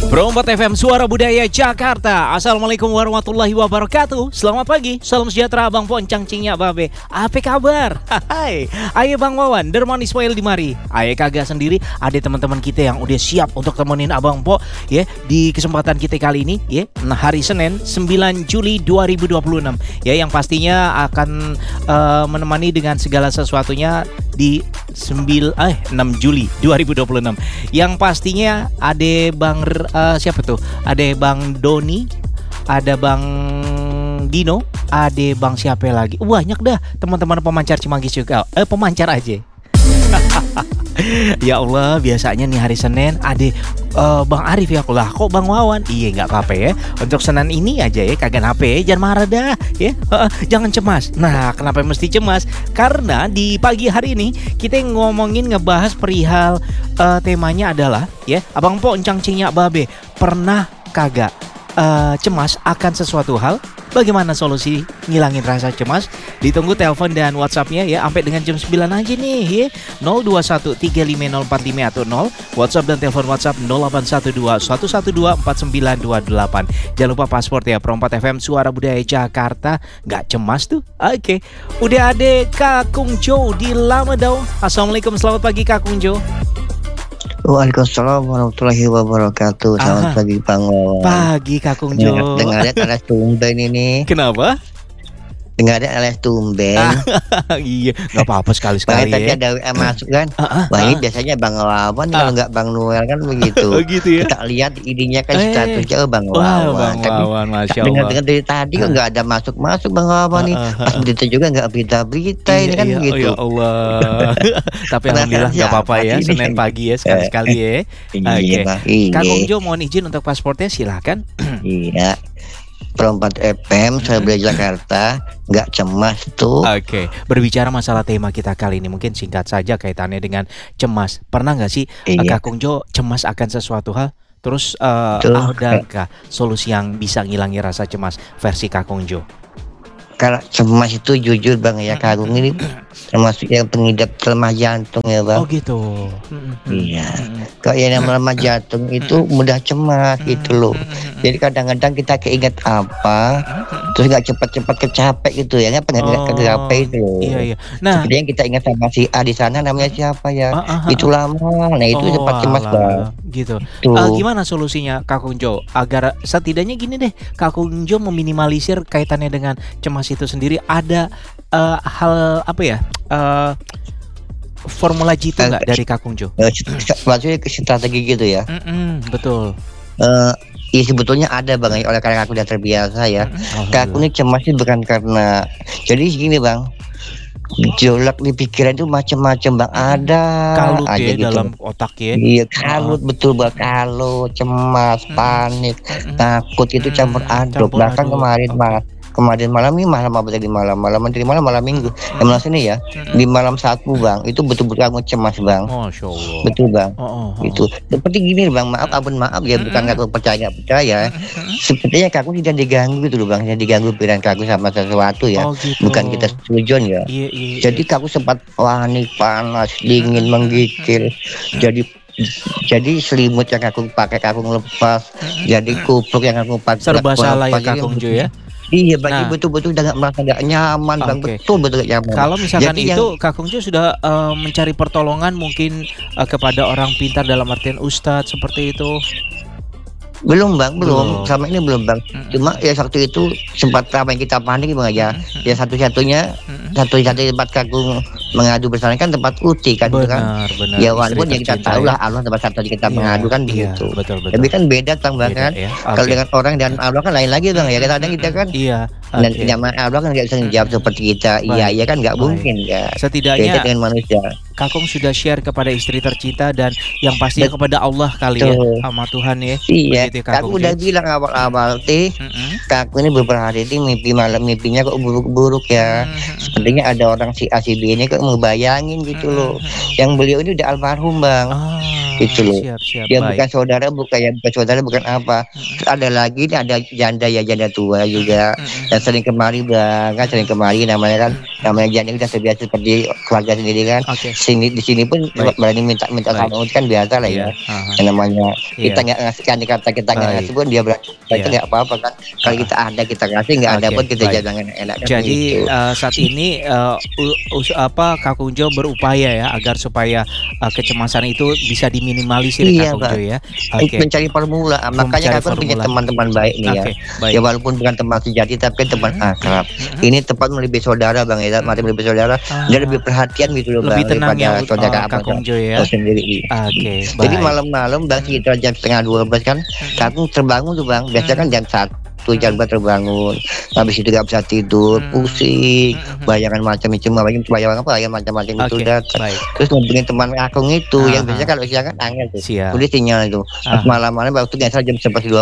Pro 4 FM Suara Budaya Jakarta. Assalamualaikum warahmatullahi wabarakatuh. Selamat pagi, salam sejahtera Bang Poncang Cinya Babe. Apa kabar? Hai, ayo Bang Wawan, Derman Ismail di mari. Ayo kagak sendiri, ada teman-teman kita yang udah siap untuk temenin Abang Po ya di kesempatan kita kali ini ya. Nah, hari Senin 9 Juli 2026 ya, yang pastinya akan menemani dengan segala sesuatunya di 6 Juli 2026. Yang pastinya ada Bang siapa tuh? Ada Bang Doni, ada Bang Dino, ada Bang siapa lagi? Banyak dah teman-teman pemancar Cimanggis juga. Pemancar aja. Ya Allah, biasanya nih hari Senin ada Bang Arif ya. Lah kok Bang Wawan? Iya nggak apa-apa ya. Untuk Senin ini aja ya, kagak apa ya. Jangan marah dah ya. Jangan cemas. Nah, kenapa mesti cemas? Karena di pagi hari ini kita ngebahas perihal temanya adalah ya, Abang Po Encang Cinya Babe, pernah kagak cemas akan sesuatu hal? Bagaimana solusi ngilangin rasa cemas? Ditunggu telepon dan WhatsApp-nya ya, sampai dengan jam 9 aja nih ya. 02135045 atau 0. WhatsApp dan telepon WhatsApp 0812-112-4928. Jangan lupa paspor ya, Pro 4 FM Suara Budaya Jakarta. Gak cemas tuh. Oke. Udah ada Kakung Jo di Lamedau. Assalamualaikum, selamat pagi Kakung Jo. Waalaikumsalam warahmatullahi wabarakatuh. Selamat pagi Bang Wawan. Pagi Kakung Jo. Dengarnya alias tumben ini. Kenapa? Dengarnya alias tumben. Iya, nggak apa-apa sekali-sekali tadi ya. ada WA masuk kan. Wah ini biasanya Bang Wawan, kalau nggak Bang Noel kan begitu. Oh gitu ya. Kita lihat idenya kan statusnya Bang Wawan. Bang Wawan, Masya Allah. Dengar-dengar dari tadi kok nggak ada masuk Bang Wawan nih. Pas berita juga nggak berita-berita ini kan begitu. Ya Allah. Tapi alhamdulillah nggak apa-apa ya, Senin pagi ya, sekali-sekali ya. Oke. Kakung Jo mohon izin untuk pasportnya, silakan. Iya. Pro 4 FM Suara Budaya Jakarta, nggak cemas tuh. Oke, berbicara masalah tema kita kali ini, mungkin singkat saja kaitannya dengan cemas. Pernah nggak sih Kakung Jo cemas akan sesuatu hal? Terus adakah solusi yang bisa ngilangi rasa cemas versi Kakung Jo? Kalau cemas itu jujur Bang ya, Kakung ini termasuk yang pengidap lemah jantung ya Bang. Oh gitu. Iya. Kalau yang lemah jantung itu mudah cemas gitu loh. Jadi kadang-kadang kita keinget apa, terus nggak cepat-cepat kecapek gitu ya, nggak kegapai itu loh. Iya. Nah, seperti yang kita ingat sama si A di sana namanya siapa ya? Itu lama. Nah itu cepat cemas Bang. Gitu. Gimana solusinya Kakung Jo agar setidaknya gini deh, Kakung Jo meminimalisir kaitannya dengan cemas itu sendiri? Ada hal apa ya? Formula jitu nggak dari Kakung Jo? Maksudnya strategi gitu ya? Betul. Iya sebetulnya ada Bang, oleh karena aku udah terbiasa ya. Kakung ini cemas itu bukan karena, jadi gini Bang, jolak di pikiran itu macam-macam Bang, ada kalut aja ya gitu dalam otak ya. Iya kalut betul Bang, kalut, cemas, panik, takut itu campur aduk. Bahkan kemarin malam ini malam minggu malam sini ya, di malam satu Bang, itu betul-betul aku cemas Bang. Masya Allah. Betul Bang. Itu seperti gini Bang, maaf ya, bukan aku percaya sepertinya Kakung tidak diganggu gitu loh Bang, yang diganggu pikiran Kakung sama sesuatu ya. Gitu. Bukan kita setuju ya. Iya. Jadi Kakung sempat panik, panas, dingin, menggigil. Jadi selimut yang Kakung pakai Kakung lepas, jadi kupluk yang Kakung pakai serba salah ya Kakung Jo ya. Iya Bang, betul-betul udah merasa nggak nyaman Bang, betul nyaman. Kalau misalkan jadi itu Kakung Jo sudah mencari pertolongan mungkin kepada orang pintar dalam artian ustadz seperti itu? Belum Bang, belum. Sama ini belum Bang. Cuma ya waktu itu sempat ramai kita panik Bang ya. Ya satu-satunya tempat Kakung mengadu bersama kan tempat Uti kan. Benar. Ya walaupun yang kita tahu lah Allah tempat satu kita mengadu kan begitu. Betul. Tapi kan beda Bang kan. Ya. Kalau dengan orang dan Allah kan lain lagi Bang ya. Kadang kita kan. Iya. Dan zaman Allah kan nggak bisa menjawab seperti kita. Iya kan nggak mungkin ya. Setidaknya beda dengan manusia. Kakung sudah share kepada istri tercinta dan yang pastinya kepada Allah kali ya, sama Tuhan ya. Iya. Kakung udah bilang awal-awal Kakung ini beberapa hari ini mimpinya kok buruk-buruk ya. Sepertinya ada orang si A si B ini kok ngebayangin gitu loh. Yang beliau ini udah almarhum Bang. Gitu loh. Siap, dia bukan saudara, bukan apa. Terus ada lagi ada janda tua juga yang sering kemari Bang, kan sering kemari namanya kan namanya Jani udah terbiasa seperti keluarga sendiri kan. Oke. Di sini pun Baik. berani minta Baik. sama kan biasa lah Iya. ya. Yang namanya kita nggak ngasih kan kata kita nggak Baik. ngasih pun dia berani itu Iya. nggak apa-apa kan. Kalau kita ada kita kasih, nggak ada Oke, pun kita baik. jangan enak kan Jadi gitu. saat ini Kak Kunjo berupaya ya agar supaya kecemasan itu bisa diminimalisir Iya, Kak Kunjo Bang. ya. Oke. Mencari formula, makanya Mencari aku punya formula. teman-teman baik nih ya. Oke, baik. Ya walaupun bukan teman sejati tapi teman akrab. Mhm. Ini tepat lebih saudara Bang ya, mati lebih saudara. Dia lebih perhatian gitu loh Lebih Bang tenang ya daripada saudara Kak Kunjo ya. sendiri. Oke, Jadi baik. malam-malam Bang sekitar jam setengah 12 kan, Kakung terbangun tuh Bang. Biasanya kan jam 1 jam 2 terbangun. Habis itu gak bisa tidur, pusing, bayangan macam-macam, bayangan macam-macam itu Oke, datang. baik. Terus ngubungin teman Kakung itu yang Aha. biasanya kalau siang kan angin tuh. Siap. Udah sinyal itu. Pas Ah. malam-malam waktu nggak salah jam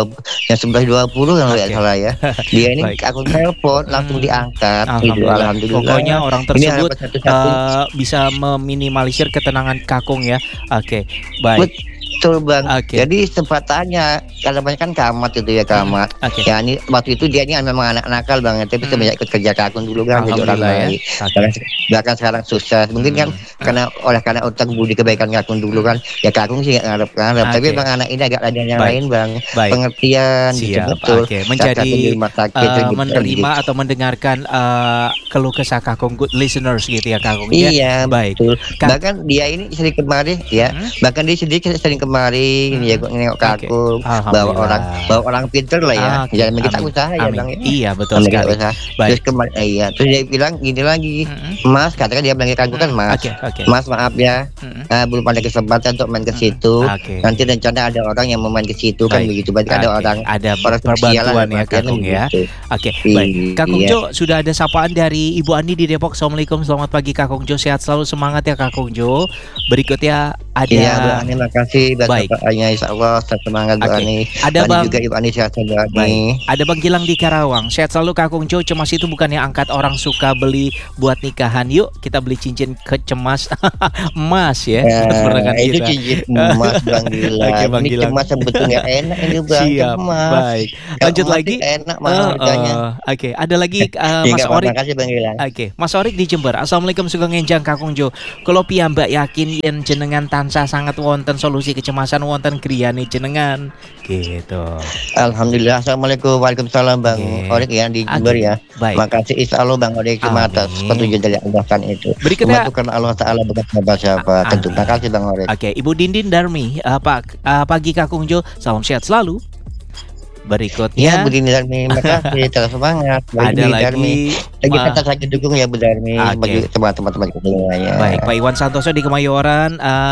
11.20 kan nggak Oke. salah ya. Dia ini Baik. Aku telepon langsung diangkat. Gitu, alhamdulillah. Pokoknya orang Ini tersebut harapan satu-satunya. bisa meminimalisir ketenangan Kakung ya. Oke, baik. Betul Bang. Oke. Jadi sempat tanya, kalau banyak kan kamat itu ya kamat. Oke. Ya ini waktu itu dia ini memang anak nakal banget, tapi semenjak ikut kerja Kakung dulu kan jadi orang Alhamdulillah ya. baik. Oke. Bahkan sekarang sukses. Mungkin kan karena utang budi kebaikan Kakung dulu kan. Ya Kakung sih nggak ngarep. Tapi Oke. Bang anak ini agak ada yang Baik. lain Bang. Baik. Pengertian gitu Siap. betul. Oke, Saat menjadi Kakung di rumah sakit gitu, menerima gitu. atau mendengarkan keluh kesah Kakung, good listeners gitu ya Kakung ya. Iya, Baik. betul. Kak- Bahkan dia ini sering kemari ya. Bahkan dia sering kemari ya nengok Kakung, Alhamdulillah. bawa orang pinter lah ya. Oke, Jangan kita amin. usaha ya Amin. Bang ya. Iya, betul Namanya sekali. usaha. Baik. Terus kemarin terus dia bilang gini lagi. Mas, katakan dia bilang ke Kakung kan Mas. Oke. Mas maaf ya, belum ada kesempatan untuk main ke situ. Oke. Nanti rencana ada orang yang mau main ke situ kan Baik. begitu. Berarti ada Oke. orang Ada spesial lah, perbantuan ya perhatian Kakung ya. begitu. Oke, baik. Kakung Iya. Jo, sudah ada sapaan dari Ibu Andi di Depok. Assalamualaikum, selamat pagi Kakung Jo. Sehat selalu, semangat ya Kakung Jo. Berikutnya ada Iya, Bu Ani, makasih buat Baik. bapaknya, insya Allah tetap semangat Bu Oke. Ani. Ada Bu Ani Bang. juga Ibu Ani sehat Bu Ani. Baik. Ada Bang Gilang di Karawang. Sehat selalu Kakung Jo. Cemas itu bukannya angkat orang suka beli buat nikahan. Yuk kita beli cincin kecemas emas ya. Pernikahan Itu kita. cincin emas Bang Gilang. Oke, Bang Ini Gilang. cemas sebetulnya enak ini Bang, Siap. cemas. Baik. Kalau Lanjut emas lagi. sih enak mahal harganya. Oke, ada lagi Ya, Mas nggak apa-apa, Orik. makasih Bang Gilang. Oke, Mas Orik di Jember. Assalamualaikum Sugeng Enjang Kakung Jo. Kalau piyambak yakin yen jenengan tansah sangat wonten solusi kecemasan wonten griyane jenengan. Gitu. Alhamdulillah. Assalamualaikum. Waalaikumsalam Bang Oke. Orik ya di Jember Oke, ya. baik. Makasih insya Allah Bang Orik cuma atas Amin. petunjuk dari Allah kan itu. Berikutnya- Cuma itu karena Allah Ta'ala bukan siapa-siapa. Tentu. Amin. Makasih Bang Orik. Oke, Ibu Dindin Darmi, pagi Kakung Jo, salam sehat selalu. Berikutnya Ya Bu Dini Darmi, makasih terus semangat. Bu ada Dini Darmi. lagi Lagi kita lagi dukung ya Bu Darmi Oke. bagi teman-teman semuanya. baik Pak Iwan Santoso di Kemayoran,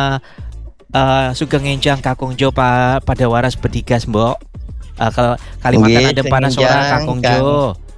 Sugeng Enjang Kakung Jo pada waras bedigas Mbok. Kalimantan Nggih, adem panas Sugeng ora Enjang, Kakung Kang. Jo.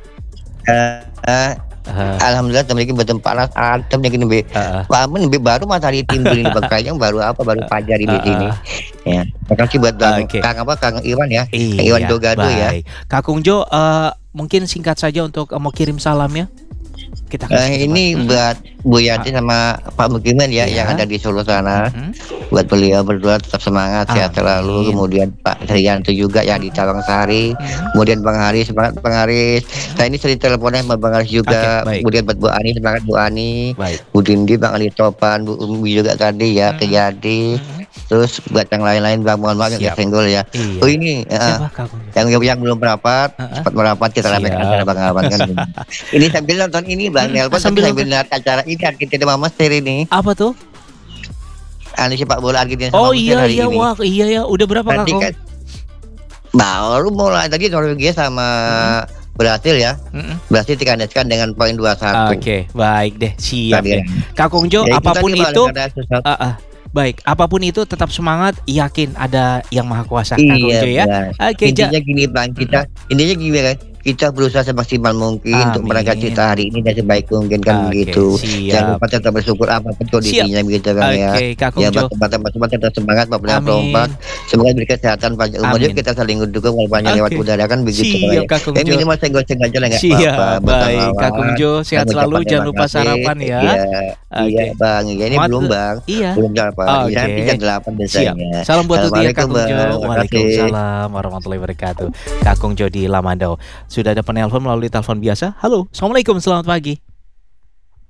Alhamdulillah teman kita betul panas adem nih gini. Pamen baru matahari timbul ini Kayaknya baru baru fajar di sini. Ya. Makasih buat Bang Oke. Kang Iwan ya. Iya, Iwan Dogado ya. baik. Kakung Jo, mungkin singkat saja untuk mau kirim salam ya. Kita kasih Ini kesempatan. buat Bu Yanti sama Pak Mukiman ya Iya. yang ada di Solo sana. Mhm. Buat beliau berdua tetap semangat sehat Amin. selalu. Kemudian Pak Trianto juga yang di Cawang Sari. Kemudian Bang Haris, semangat Bang Haris. Saya ini sering teleponnya sama Bang Haris juga. Oke, baik. Kemudian buat Bu Ani, semangat Bu Ani. Baik. Bu Dindi, Bang Ali Topan, Bu Umi juga tadi ya, Kejadi. Terus buat yang lain-lain Bang, mohon maaf yang Siap. kesenggol ya. Iya. Oh ini Siapa Kakung Jo? yang belum merapat, cepat merapat kita Siap. ramekan acara Bang Awan kan. Ini sambil nonton ini Bang Nelpon, sambil sambil lihat acara ini Argentina Mama Mesir ini. Apa tuh? Anu sepak bola Argentina sama Oh Mesir iya hari iya, ini. wah iya ya, udah berapa Tadi Kakung? kan baru mulai tadi Norwegia sama Brasil ya. Brasil dikandaskan dengan poin 2-1. Oke, baik deh, siap Tadi deh. Kakung Jo, Ya, apapun tadi, Bang, itu, ada sesuatu. baik, apapun itu tetap semangat, yakin ada yang maha kuasa Kakung Jo ya. Bang. Oke, Ja. Intinya gini Bang, intinya gini kan, kita berusaha semaksimal mungkin untuk Amin. merangkak kita hari ini dan sebaik mungkin kan Oke, begitu. siap. Jangan lupa tetap bersyukur apapun kondisinya begitu kan ya. Oke, Kakung Ya Jo. teman-teman tetap semangat Bapak Amin. Perompak. Semoga diberi kesehatan panjang umur. Amin. Yuk kita saling mendukung walaupun hanya lewat Oke. udara kan begitu Siap, Bang, ya. Kakung Jo. Minimal senggol-senggol aja lah nggak Siap, apa-apa. baik. Kakung Jo, sehat selalu, jangan lupa sarapan ya. Iya Oke. Bang, ya ini Mat- belum Bang. Iya. Belum apa. Oke. Ya, nanti jam 8 Siap. biasanya. Salam buat Tuti ya Kakung Jo. Assalamualaikum, Bang. Waalaikumsalam warahmatullahi wabarakatuh. Kakung Jo di Lamandau. Sudah ada penelpon melalui telepon biasa. Halo, assalamualaikum, selamat pagi.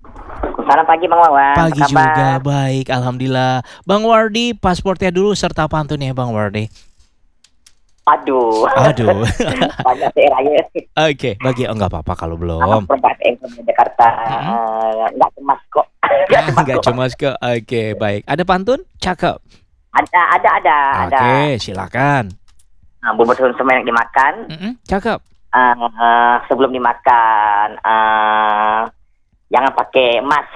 Selamat pagi Bang Wawan. Pagi Apa kabar? juga, baik, alhamdulillah. Bang Wardi, pasportnya dulu serta pantunnya Bang Wardi. Aduh. Aduh. Banyak daerah ya. Oke, bagi enggak apa-apa kalau belum. Perempat di Jakarta. Nggak cemas kok. Enggak cemas ke. Oke, baik. Ada pantun? Cakep. Ada. Oke, silakan. Bubur sum-sum enak dimakan. Cakep. Sebelum dimakan, jangan pakai emas.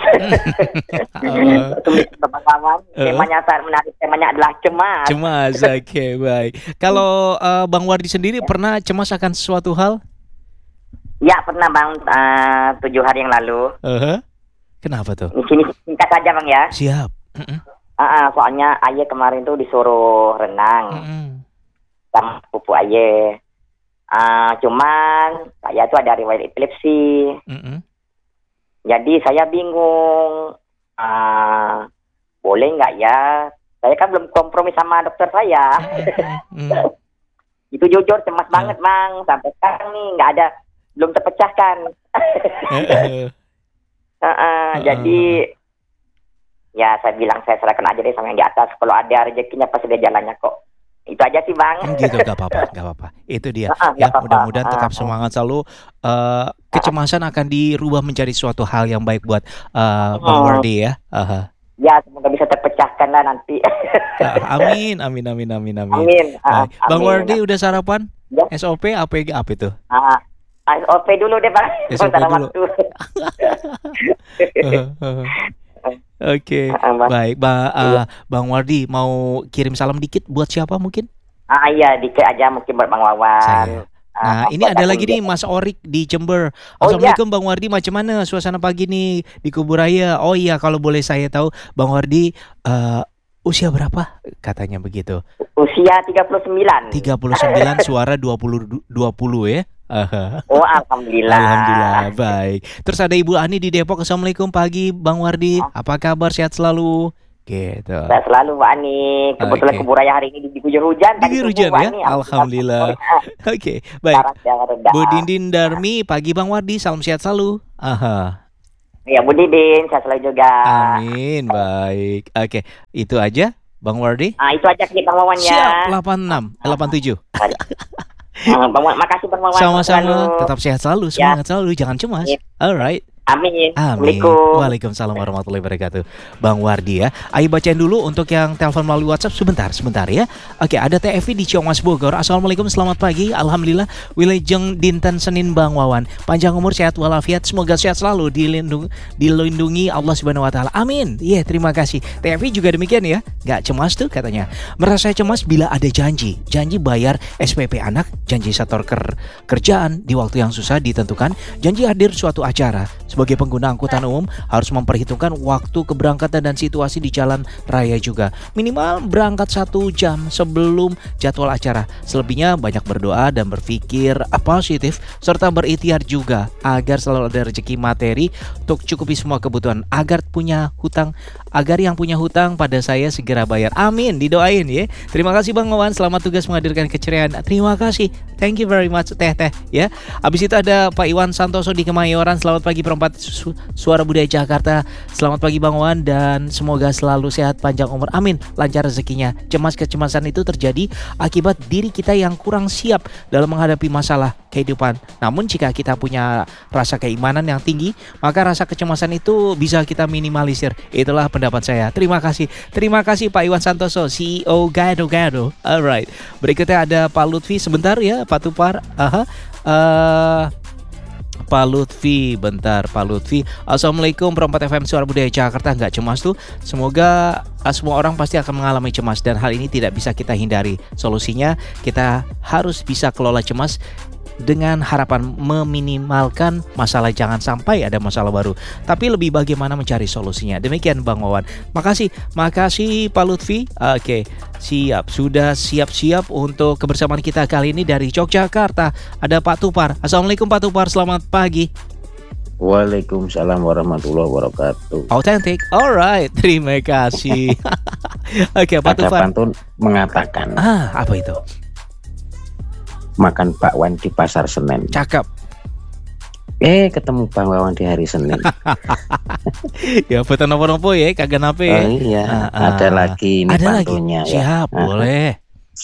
Tulis Bang Wawan. Temanya saat menarik. Temanya adalah cemas. Cemas, oke, baik. Kalau Bang Wardi sendiri pernah cemas akan sesuatu hal? Ya pernah Bang. 7 hari yang lalu. Kenapa tuh? Di sini singkat saja Bang ya. Siap. Soalnya ayah kemarin tuh disuruh renang sama pupu ayah. Cuman saya tuh ada riwayat epilepsi. Jadi saya bingung. Boleh nggak ya? Saya kan belum kompromi sama dokter saya. Itu jujur cemas banget Bang. Sampai sekarang nih nggak ada, belum terpecahkan. Jadi ya saya bilang saya serahkan aja deh sama yang di atas. Kalau ada rezekinya pasti ada jalannya kok. Itu aja sih Bang. Gitu, gak apa-apa. Itu dia. Ya, mudah-mudahan tetap semangat selalu. Kecemasan akan dirubah menjadi suatu hal yang baik buat Bang Wardi ya. Ya, semoga bisa terpecahkan lah nanti. Amin. Bang Wardi udah sarapan? Ya. SOP apa itu? SOP dulu deh Bang. SOP dulu. Oke, baik. Bang Wardi mau kirim salam dikit buat siapa mungkin? Iya, dikit aja mungkin buat Bang Wawan. Nah, ini ada lagi nih Mas Orik di Jember. Assalamualaikum Bang Wardi, macam mana suasana pagi nih di Kuburaya? Oh iya, kalau boleh saya tahu Bang Wardi usia berapa? Katanya begitu. Usia 39. 39, suara 20 ya. Oh, alhamdulillah. Baik. Terus ada Ibu Ani di Depok. Assalamualaikum pagi Bang Wardi. Apa kabar? Sehat selalu? Gitu. Sehat selalu Mbak Ani. Kebetulan Kuburaya hari ini diguyur hujan. Diguyur hujan ya? Alhamdulillah. Oke, baik. Bu Dindin Darmi, pagi Bang Wardi. Salam sehat selalu. Ya Bu Dindin, sehat selalu juga. Amin, baik. Oke, itu aja Bang Wardi. Itu aja Bang Wawan ya. Siap, 86, 87. Makasih Bang Wawan. Sama-sama, tetap sehat selalu, semangat selalu, jangan cemas. Alright. Amin. Waalaikumsalam warahmatullahi wabarakatuh. Bang Wardi ya. Ayo bacain dulu untuk yang telepon melalui WhatsApp sebentar ya. Oke, ada TFV di Ciamas Bogor. Assalamualaikum, selamat pagi. Alhamdulillah, wilujeng dinten Senin Bang Wawan. Panjang umur, sehat walafiat, semoga sehat selalu, dilindungi Allah Subhanahu wa taala. Amin. Iya, terima kasih. TFV juga demikian ya. Gak cemas tuh katanya. Merasa cemas bila ada janji bayar SPP anak, janji setor kerjaan di waktu yang susah ditentukan, janji hadir suatu acara. Sebagai pengguna angkutan umum harus memperhitungkan waktu keberangkatan dan situasi di jalan raya juga. Minimal berangkat 1 jam sebelum jadwal acara. Selebihnya banyak berdoa dan berpikir positif serta berikhtiar juga agar selalu ada rezeki materi untuk cukupi semua kebutuhan. Agar yang punya hutang pada saya segera bayar. Amin, didoain ya. Terima kasih Bang Wawan, selamat tugas menghadirkan keceriaan. Terima kasih. Thank you very much teh ya. Habis itu ada Pak Iwan Santoso di Kemayoran. Selamat pagi perempat Suara Budaya Jakarta. Selamat pagi Bang Wawan dan semoga selalu sehat, panjang umur. Amin. Lancar rezekinya. Kecemasan itu terjadi akibat diri kita yang kurang siap dalam menghadapi masalah kehidupan. Namun jika kita punya rasa keimanan yang tinggi, maka rasa kecemasan itu bisa kita minimalisir. Itulah pendapat saya. Terima kasih Pak Iwan Santoso, CEO Gado. Alright. Berikutnya ada Pak Lutfi sebentar ya, Pak Tupar. Pak Lutfi, bentar Pak Lutfi. Assalamualaikum perempat FM Suara Budaya Jakarta. Nggak cemas tuh. Semoga semua orang pasti akan mengalami cemas dan hal ini tidak bisa kita hindari. Solusinya kita harus bisa kelola cemas dengan harapan meminimalkan masalah, jangan sampai ada masalah baru, tapi lebih bagaimana mencari solusinya. Demikian Bang Wawan. Makasih Pak Lutfi. Oke, sudah siap untuk kebersamaan kita kali ini dari Yogyakarta. Ada Pak Tupar. Assalamualaikum Pak Tupar, selamat pagi. Waalaikumsalam warahmatullahi wabarakatuh. Authentic, alright, terima kasih. Oke, Pak Tupar. Ada pantun mengatakan. Apa itu? Makan bakwan di pasar Senen. Cakep. Ketemu Bang Wawan di hari Senin. Ya foto nopo-nopo ya, kagak nape ya. Oh iya, ada lagi ini Ada lagi. pantunnya ya. Siap, boleh.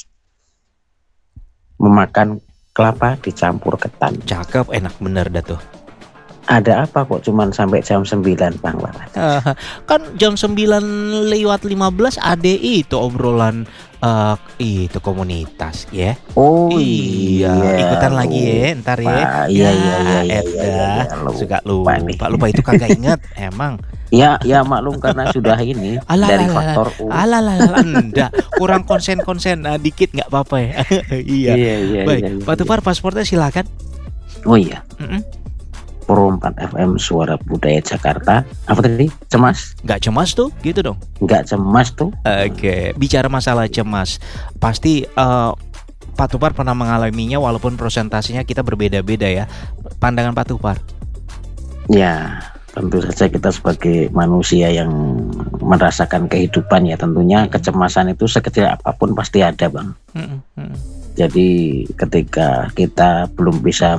Memakan kelapa dicampur ketan. Cakep, enak bener dah tuh. Ada apa kok cuman sampai jam 9 Bang Wawan? Kan jam 9:15 ada itu obrolan itu komunitas ya. Oh iya, ikutan lagi ya ntar ya. Iya. Suka lupa itu kagak inget emang. Ya maklum karena sudah ini dari faktor U. Enggak, kurang konsen dikit nggak apa-apa ya. Iya. Baik, Pak Tupar paspornya silakan. Oh iya. Pro 4 FM Suara Budaya Jakarta. Apa tadi? Cemas? Nggak cemas tuh, gitu dong. Nggak cemas tuh. Oke, bicara masalah cemas, pasti Pak Tupar pernah mengalaminya walaupun presentasinya kita berbeda-beda ya. Pandangan Pak Tupar. Ya, tentu saja kita sebagai manusia yang merasakan kehidupan ya, tentunya kecemasan itu sekecil apapun pasti ada, Bang. Jadi ketika kita belum bisa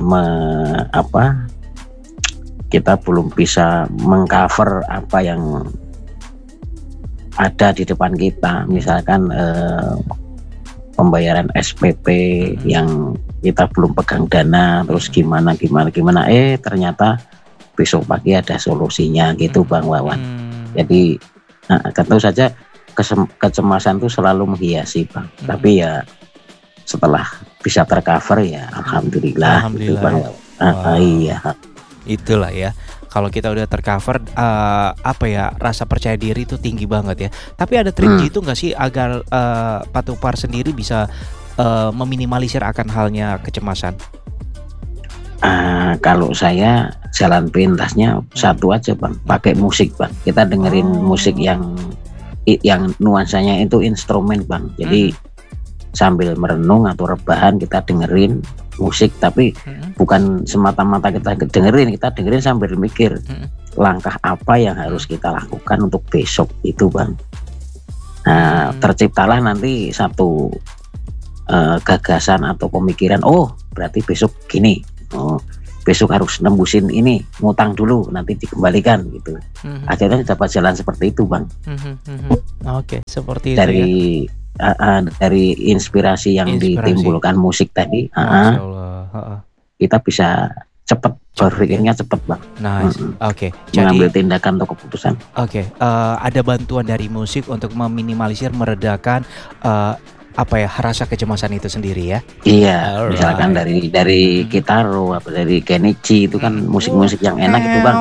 mengcover apa yang ada di depan kita, misalkan pembayaran SPP yang kita belum pegang dana, terus gimana ternyata besok pagi ada solusinya gitu Bang Wawan. Jadi tentu saja kecemasan itu selalu menghiasi Bang, tapi ya setelah bisa tercover ya alhamdulillah gitu Bang Wawan. Iya. Itulah ya, kalau kita udah tercover rasa percaya diri itu tinggi banget ya. Tapi ada trik gitu nggak sih agar Pak Tupar sendiri bisa meminimalisir akan halnya kecemasan? Kalau saya jalan pintasnya satu aja Bang, pakai musik Bang. Kita dengerin musik yang nuansanya itu instrumen Bang. Jadi sambil merenung atau rebahan kita dengerin musik, tapi bukan semata-mata kita dengerin sambil mikir langkah apa yang harus kita lakukan untuk besok itu Bang. Nah, terciptalah nanti satu gagasan atau pemikiran, berarti besok gini, besok harus nembusin ini, ngutang dulu nanti dikembalikan gitu. Akhirnya dapat jalan seperti itu Bang. Oke, seperti dari itu ya. Dari inspirasi yang ditimbulkan musik tadi, kita bisa cepat berpikirnya cepat Bang. Nice. Oke. Mengambil tindakan untuk keputusan. Oke. Ada bantuan dari musik untuk meminimalisir, meredakan rasa kecemasan itu sendiri ya. Iya. Misalkan dari Kitaro dari Kenichi itu kan musik-musik yang enak itu Bang.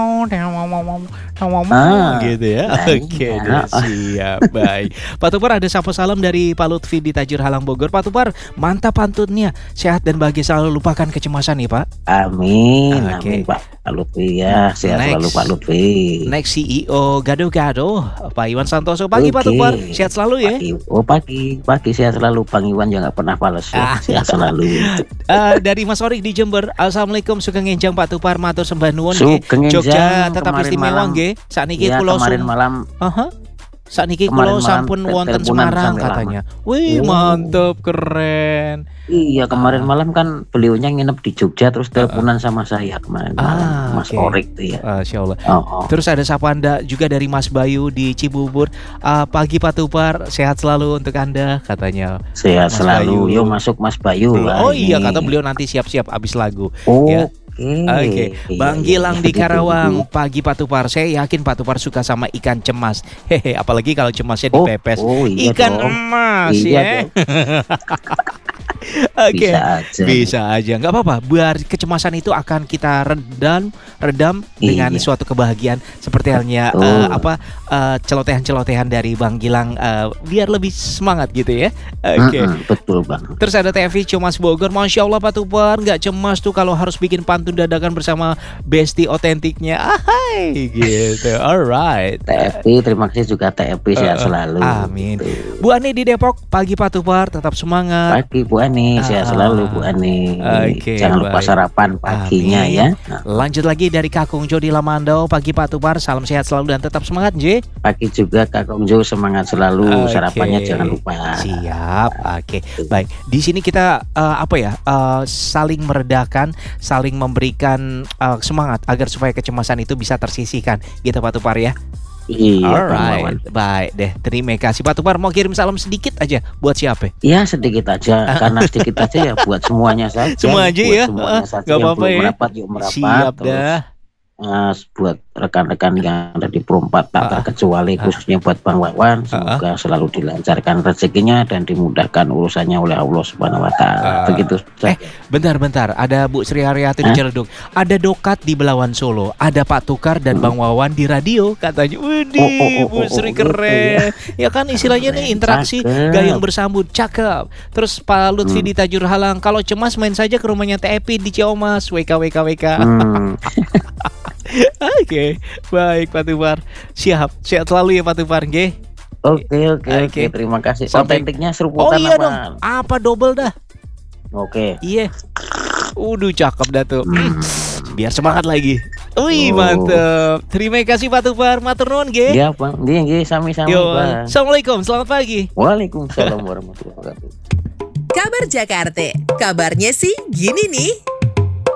Gitu ya. Oke, siap. Baik. Pak Tupar, ada sapa salam dari Pak Lutfi di Tajur Halang Bogor. Pak Tupar, mantap pantunnya. Sehat dan bahagia selalu, lupakan kecemasan nih Pak. Amin. Amin Pak Lutfi ya. Sehat selalu Pak Lutfi. Next CEO Gado-Gado Pak Iwan Santoso. Pagi Pak Tupar, sehat selalu ya. Pagi sehat selalu. Bang Iwan juga nggak pernah fales ya. Sehat selalu. Dari Mas Orik di Jember. Assalamualaikum, sugeng enjang Pak Tupar, matur sembah nuwun nggih. Jogja tetap istimewa nggih. Sakniki kula kemarin malam. Sakniki kula sampun wonten Semarang katanya. Wih, mantep, keren. Iya, kemarin malam kan beliaunya nginep di Jogja terus teleponan sama saya kemarin malam. Mas Orik tuh ya. Insyaallah. Terus ada sapa Anda juga dari Mas Bayu di Cibubur. Pagi Pak Tupar, sehat selalu untuk Anda katanya. Sehat selalu. Yuk masuk Mas Bayu. Iya, kata beliau nanti siap-siap abis lagu. Ya. Oke. Bang Gilang di Karawang. Pagi Pak Tupar, saya yakin Pak Tupar suka sama ikan cemas. Hehe, apalagi kalau cemasnya dipepes. Iya ikan dong. emas Iya ya. Oke, bisa aja, nggak apa-apa. Biar kecemasan itu akan kita redam dengan suatu kebahagiaan seperti halnya celotehan-celotehan dari Bang Gilang, biar lebih semangat gitu ya. Oke. Betul Bang. Terus ada TV Cemas Bogor, Masya Allah Pak Tupar, nggak cemas tuh kalau harus bikin pantun dadakan bersama bestie otentiknya. Ahai, gitu. Alright. TFP, terima kasih juga TFP sehat selalu. Amin. Gitu. Bu Ani di Depok, pagi Pak Tupar, tetap semangat. Pagi Bu Ani. Ani, sehat selalu Bu Ani. Oke, Jangan lupa baik. sarapan paginya Amin. ya. Nah, Lanjut lagi dari Kakung Jo di Lamandau. Pagi Pak Tupar, salam sehat selalu dan tetap semangat J. pagi juga Kak Kongjo, semangat selalu. Oke. Sarapannya jangan lupa. Siap. Oke. Baik. Di sini kita saling meredakan, saling memberikan semangat agar supaya kecemasan itu bisa tersisihkan. Gitu Pak Tupar ya. Iya, Bang Alright. Wawan. Baik deh. Terima kasih Pak Tupar. Mau kirim salam sedikit aja buat siapa? Ya sedikit aja, karena sedikit aja ya buat semuanya saja. Semua aja Buat ya. Semuanya saja Nggak yang apa-apa belum ya. merapat yuk merapat. Siap Terus, dah. buat rekan-rekan yang ada di Perumpat tak terkecuali khususnya buat Bang Wawan, semoga selalu dilancarkan rezekinya dan dimudahkan urusannya oleh Allah Subhanahu Wa Taala. Begitu. Bentar, ada Bu Sri Haryati di Ciledug. Ada Dokat di Belawan Solo. Ada Pak Tukar dan Bang Wawan di radio katanya. Widih, Bu Sri keren. Ya kan istilahnya nih interaksi Cakep. gayung bersambut, cakep. Terus Pak Lutfi di Tajur Halang. Kalau cemas main saja ke rumahnya Teh Epi di Ciamas. WKWKWK. Oke, baik Pak Tupar. Siap, sehat selalu ya Pak Tupar, nggih. Oke, terima kasih. Sampai- Otentiknya Oh seruputan iya apa? dong. Apa double dah? Oke. Iya. Cakep dah tuh. Biar semangat lagi. Wih, Oh. mantep. Terima kasih Pak Tupar. Matur nuwun nggih. Iya, Bang. Nggih, sami-sami, Yo, Bang. Assalamualaikum, selamat pagi. Waalaikumsalam warahmatullahi wabarakatuh. Kabar Jakarta, kabarnya sih gini nih.